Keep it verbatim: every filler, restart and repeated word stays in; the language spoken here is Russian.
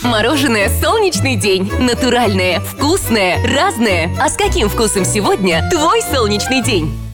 Мороженое «Солнечный день». Натуральное, вкусное, разное. А с каким вкусом сегодня твой солнечный день?